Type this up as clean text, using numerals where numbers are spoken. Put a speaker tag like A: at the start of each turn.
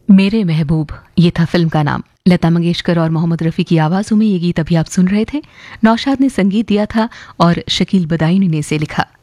A: मेरे महबूब, ये था फिल्म का नाम। लता मंगेशकर और मोहम्मद रफ़ी की आवाज़ों में ये गीत अभी आप सुन रहे थे। नौशाद ने संगीत दिया था और शकील बदायूनी ने इसे लिखा।